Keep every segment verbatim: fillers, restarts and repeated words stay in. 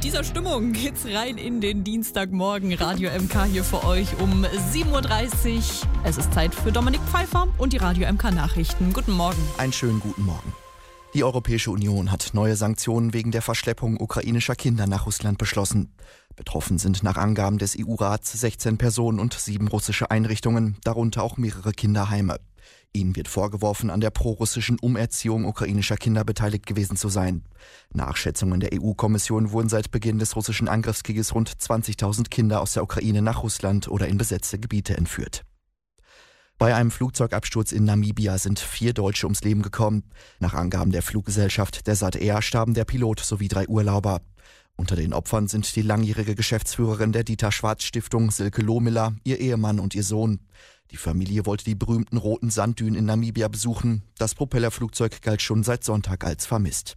mit dieser Stimmung geht's rein in den Dienstagmorgen. Radio M K hier für euch um sieben Uhr dreißig. Es ist Zeit für Dominik Pfeiffer und die Radio M K Nachrichten. Guten Morgen. Einen schönen guten Morgen. Die Europäische Union hat neue Sanktionen wegen der Verschleppung ukrainischer Kinder nach Russland beschlossen. Betroffen sind nach Angaben des E U-Rats sechzehn Personen und sieben russische Einrichtungen, darunter auch mehrere Kinderheime. Ihnen wird vorgeworfen, an der prorussischen Umerziehung ukrainischer Kinder beteiligt gewesen zu sein. Nach Schätzungen der E U-Kommission wurden seit Beginn des russischen Angriffskrieges rund zwanzigtausend Kinder aus der Ukraine nach Russland oder in besetzte Gebiete entführt. Bei einem Flugzeugabsturz in Namibia sind vier Deutsche ums Leben gekommen. Nach Angaben der Fluggesellschaft Desert Air starben der Pilot sowie drei Urlauber. Unter den Opfern sind die langjährige Geschäftsführerin der Dieter-Schwarz-Stiftung Silke Lohmiller, ihr Ehemann und ihr Sohn. Die Familie wollte die berühmten roten Sanddünen in Namibia besuchen. Das Propellerflugzeug galt schon seit Sonntag als vermisst.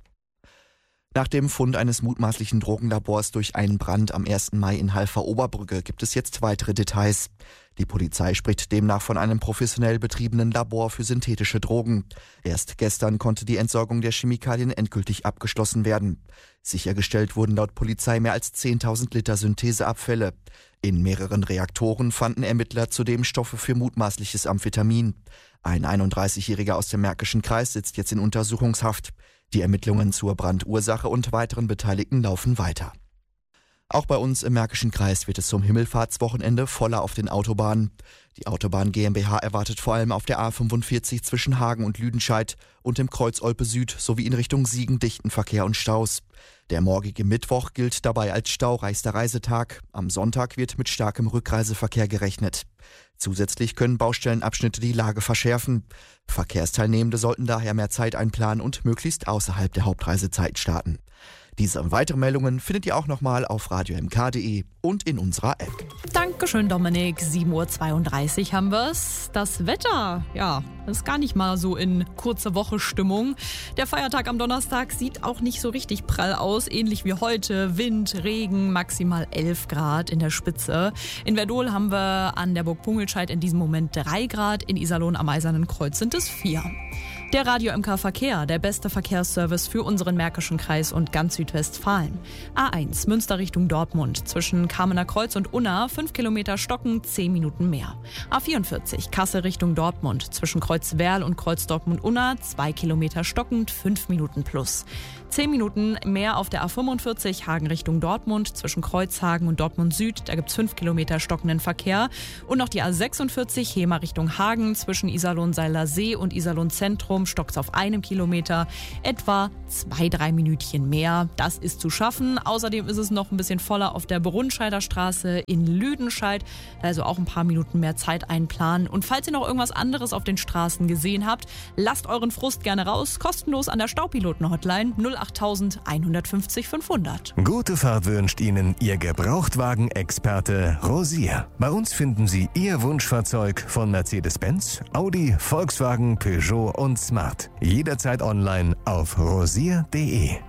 Nach dem Fund eines mutmaßlichen Drogenlabors durch einen Brand am ersten Mai in Halver-Oberbrücke gibt es jetzt weitere Details. Die Polizei spricht demnach von einem professionell betriebenen Labor für synthetische Drogen. Erst gestern konnte die Entsorgung der Chemikalien endgültig abgeschlossen werden. Sichergestellt wurden laut Polizei mehr als zehntausend Liter Syntheseabfälle. In mehreren Reaktoren fanden Ermittler zudem Stoffe für mutmaßliches Amphetamin. Ein einunddreißigjähriger aus dem Märkischen Kreis sitzt jetzt in Untersuchungshaft. Die Ermittlungen zur Brandursache und weiteren Beteiligten laufen weiter. Auch bei uns im Märkischen Kreis wird es zum Himmelfahrtswochenende voller auf den Autobahnen. Die Autobahn GmbH erwartet vor allem auf der A fünfundvierzig zwischen Hagen und Lüdenscheid und im Kreuz Olpe Süd sowie in Richtung Siegen dichten Verkehr und Staus. Der morgige Mittwoch gilt dabei als staureichster Reisetag. Am Sonntag wird mit starkem Rückreiseverkehr gerechnet. Zusätzlich können Baustellenabschnitte die Lage verschärfen. Verkehrsteilnehmende sollten daher mehr Zeit einplanen und möglichst außerhalb der Hauptreisezeit starten. Diese und weitere Meldungen findet ihr auch nochmal auf radio m k punkt d e und in unserer App. Dankeschön, Dominik. sieben Uhr zweiunddreißig haben wir's. Das Wetter, ja, ist gar nicht mal so in kurze Woche Stimmung. Der Feiertag am Donnerstag sieht auch nicht so richtig prall aus, ähnlich wie heute. Wind, Regen, maximal elf Grad in der Spitze. In Verdol haben wir an der Burg Pungelscheid in diesem Moment drei Grad, in Iserlohn am Eisernen Kreuz sind es vier. Der Radio M K Verkehr, der beste Verkehrsservice für unseren Märkischen Kreis und ganz Südwestfalen. A eins, Münster Richtung Dortmund, zwischen Kamener Kreuz und Unna, fünf Kilometer stocken, zehn Minuten mehr. A vierundvierzig, Kassel Richtung Dortmund, zwischen Kreuz Werl und Kreuz Dortmund-Unna, zwei Kilometer stockend, fünf Minuten plus. zehn Minuten mehr auf der A fünfundvierzig, Hagen Richtung Dortmund, zwischen Kreuzhagen und Dortmund Süd, da gibt's fünf Kilometer stockenden Verkehr. Und noch die A sechsundvierzig, Hemer Richtung Hagen, zwischen Iserlohn-Seiler See und Iserlohn Zentrum, stockt's auf einem Kilometer, etwa zwei, drei Minütchen mehr. Das ist zu schaffen. Außerdem ist es noch ein bisschen voller auf der Brunscheider Straße in Lüdenscheid, also auch ein paar Minuten mehr Zeit einplanen. Und falls ihr noch irgendwas anderes auf den Straßen gesehen habt, lasst euren Frust gerne raus, kostenlos an der Staupiloten-Hotline null acht eins fünf null fünfhundert. Gute Fahrt wünscht Ihnen Ihr Gebrauchtwagen-Experte Rosier. Bei uns finden Sie Ihr Wunschfahrzeug von Mercedes-Benz, Audi, Volkswagen, Peugeot und Smart. Jederzeit online auf rosier punkt d e.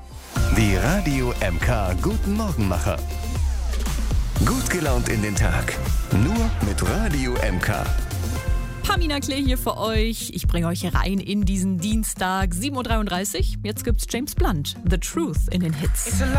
Die Radio M K Guten Morgenmacher. Gut gelaunt in den Tag. Nur mit Radio M K. Pamina Klee hier für euch. Ich bringe euch rein in diesen Dienstag, sieben Uhr dreiunddreißig. Jetzt gibt's James Blunt, The Truth in den Hits.